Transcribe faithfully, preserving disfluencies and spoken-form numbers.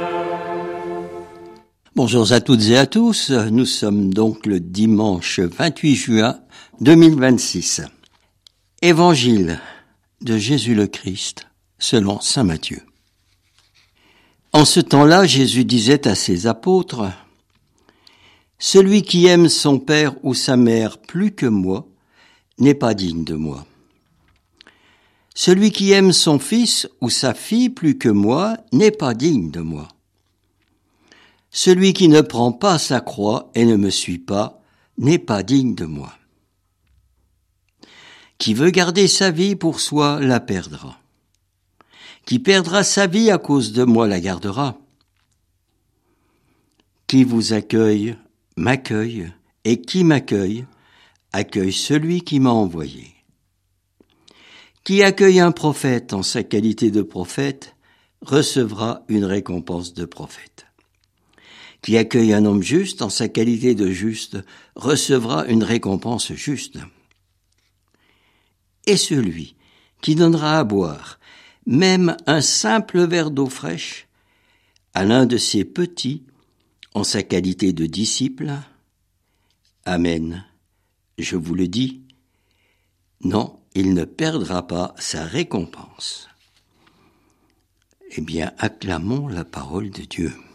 Bonjour à toutes et à tous, nous sommes donc le dimanche vingt-huit juin deux mille vingt-six. Évangile de Jésus le Christ selon saint Matthieu. En ce temps-là, Jésus disait à ses apôtres : « Celui qui aime son père ou sa mère plus que moi n'est pas digne de moi. Celui qui aime son fils ou sa fille plus que moi n'est pas digne de moi. Celui qui ne prend pas sa croix et ne me suit pas n'est pas digne de moi. Qui veut garder sa vie pour soi la perdra. Qui perdra sa vie à cause de moi la gardera. Qui vous accueille, m'accueille, et qui m'accueille, accueille celui qui m'a envoyé. Qui accueille un prophète en sa qualité de prophète, recevra une récompense de prophète. Qui accueille un homme juste en sa qualité de juste, recevra une récompense juste. Et celui qui donnera à boire, même un simple verre d'eau fraîche, à l'un de ses petits, en sa qualité de disciple, Amen, je vous le dis, non, il ne perdra pas sa récompense. Eh bien, acclamons la parole de Dieu.